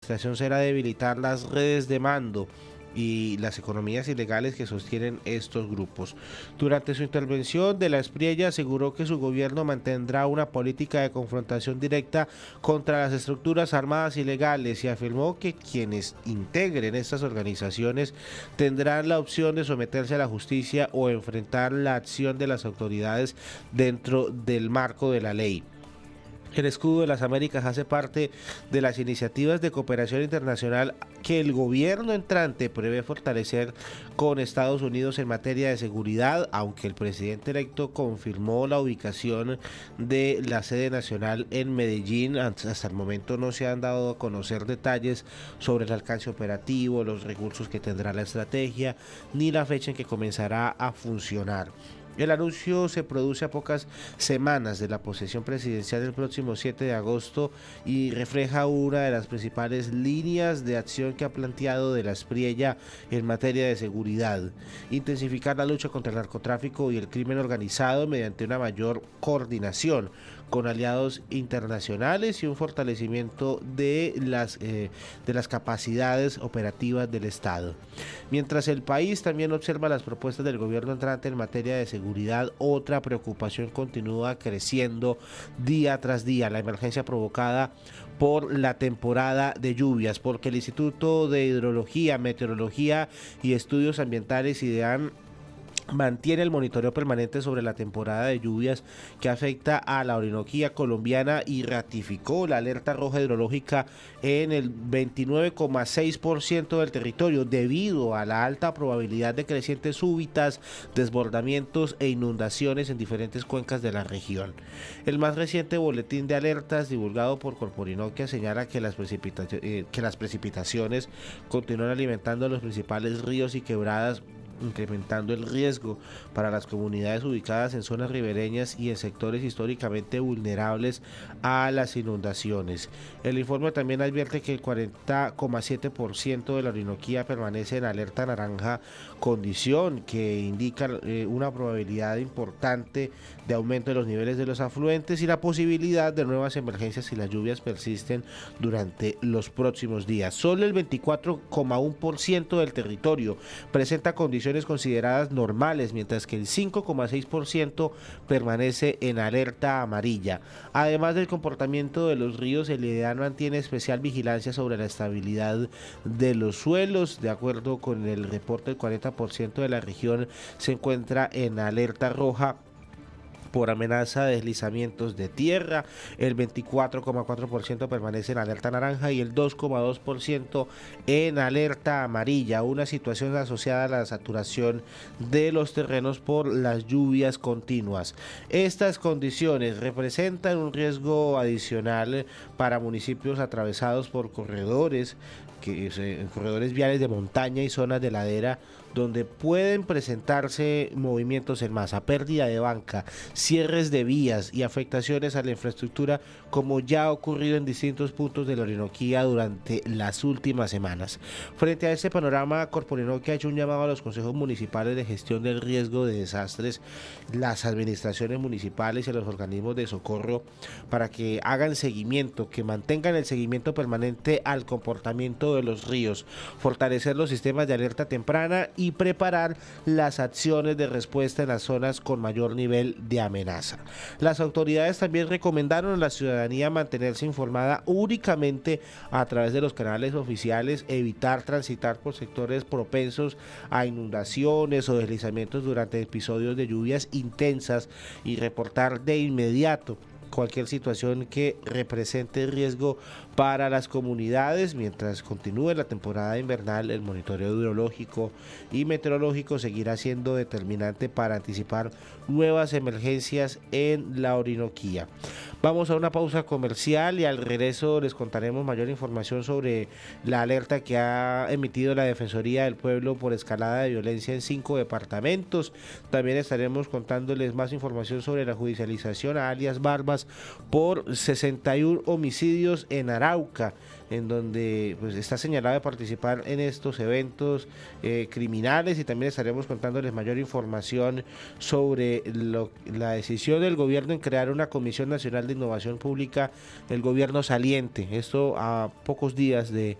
administración será debilitar las redes de mando y las economías ilegales que sostienen estos grupos. Durante su intervención, De la Espriella aseguró que su gobierno mantendrá una política de confrontación directa contra las estructuras armadas ilegales y afirmó que quienes integren estas organizaciones tendrán la opción de someterse a la justicia o enfrentar la acción de las autoridades dentro del marco de la ley. El Escudo de las Américas hace parte de las iniciativas de cooperación internacional que el gobierno entrante prevé fortalecer con Estados Unidos en materia de seguridad, aunque el presidente electo confirmó la ubicación de la sede nacional en Medellín. Hasta el momento no se han dado a conocer detalles sobre el alcance operativo, los recursos que tendrá la estrategia, ni la fecha en que comenzará a funcionar. El anuncio se produce a pocas semanas de la posesión presidencial del próximo 7 de agosto y refleja una de las principales líneas de acción que ha planteado De la Espriella en materia de seguridad: intensificar la lucha contra el narcotráfico y el crimen organizado mediante una mayor coordinación con aliados internacionales y un fortalecimiento de las capacidades operativas del Estado. Mientras el país también observa las propuestas del gobierno entrante en materia de seguridad, otra preocupación continúa creciendo día tras día: la emergencia provocada por la temporada de lluvias, porque el Instituto de Hidrología, Meteorología y Estudios Ambientales, IDEAM, mantiene el monitoreo permanente sobre la temporada de lluvias que afecta a la Orinoquía colombiana y ratificó la alerta roja hidrológica en el 29,6% del territorio debido a la alta probabilidad de crecientes súbitas, desbordamientos e inundaciones en diferentes cuencas de la región. El más reciente boletín de alertas divulgado por Corporinoquia señala que las precipitaciones continúan alimentando los principales ríos y quebradas, incrementando el riesgo para las comunidades ubicadas en zonas ribereñas y en sectores históricamente vulnerables a las inundaciones. El informe también advierte que el 40,7% de la Orinoquía permanece en alerta naranja, condición que indica una probabilidad importante de aumento de los niveles de los afluentes y la posibilidad de nuevas emergencias si las lluvias persisten durante los próximos días. Solo el 24,1% del territorio presenta condiciones consideradas normales, mientras que el 5,6% permanece en alerta amarilla. Además del comportamiento de los ríos, el IDEAM mantiene especial vigilancia sobre la estabilidad de los suelos. De acuerdo con el reporte, el 40% de la región se encuentra en alerta roja por amenaza de deslizamientos de tierra, el 24,4% permanece en alerta naranja y el 2,2% en alerta amarilla, una situación asociada a la saturación de los terrenos por las lluvias continuas. Estas condiciones representan un riesgo adicional para municipios atravesados por corredores viales de montaña y zonas de ladera, donde pueden presentarse movimientos en masa, pérdida de banca, cierres de vías y afectaciones a la infraestructura, como ya ha ocurrido en distintos puntos de la Orinoquía durante las últimas semanas. Frente a este panorama, Corporinoquia ha hecho un llamado a los consejos municipales de gestión del riesgo de desastres, las administraciones municipales y a los organismos de socorro para que hagan seguimiento, que mantengan el seguimiento permanente al comportamiento de los ríos, fortalecer los sistemas de alerta temprana y preparar las acciones de respuesta en las zonas con mayor nivel de amenaza. Las autoridades también recomendaron a la ciudadanía mantenerse informada únicamente a través de los canales oficiales, evitar transitar por sectores propensos a inundaciones o deslizamientos durante episodios de lluvias intensas y reportar de inmediato cualquier situación que represente riesgo para las comunidades. Mientras continúe la temporada invernal, el monitoreo hidrológico y meteorológico seguirá siendo determinante para anticipar nuevas emergencias en la Orinoquía. Vamos a una pausa comercial y al regreso les contaremos mayor información sobre la alerta que ha emitido la Defensoría del Pueblo por escalada de violencia en 5 departamentos. También estaremos contándoles más información sobre la judicialización a alias Barbas por 61 homicidios en Arauca, en donde pues está señalado de participar en estos eventos criminales, y también estaremos contándoles mayor información sobre la decisión del gobierno en crear una Comisión Nacional de Innovación Pública, el gobierno saliente, esto a pocos días de